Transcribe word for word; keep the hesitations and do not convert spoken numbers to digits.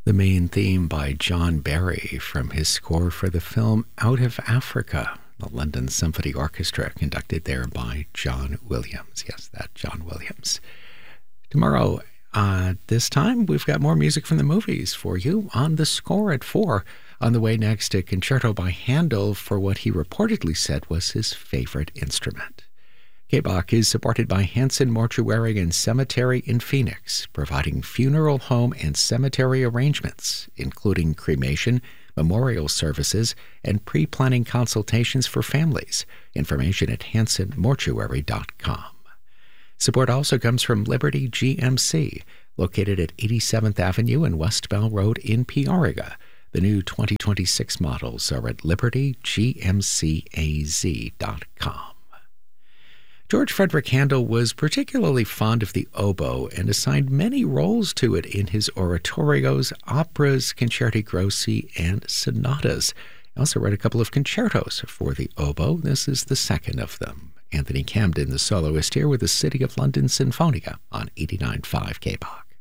The main theme by John Barry from his score for the film Out of Africa, the London Symphony Orchestra, conducted there by John Williams. Yes, that John Williams. Tomorrow, uh, this time, we've got more music from the movies for you on The Score at four. On the way next, a concerto by Handel for what he reportedly said was his favorite instrument. K B O C is supported by Hanson Mortuary and Cemetery in Phoenix, providing funeral home and cemetery arrangements, including cremation, memorial services, and pre-planning consultations for families. Information at hanson mortuary dot com. Support also comes from Liberty G M C, located at eighty-seventh Avenue and West Bell Road in Peoria. The new twenty twenty-six models are at liberty g m c a z dot com. George Frederick Handel was particularly fond of the oboe and assigned many roles to it in his oratorios, operas, concerti grossi, and sonatas. He also wrote a couple of concertos for the oboe. This is the second of them. Anthony Camden, the soloist, here with the City of London Sinfonia on eighty-nine point five K B O C.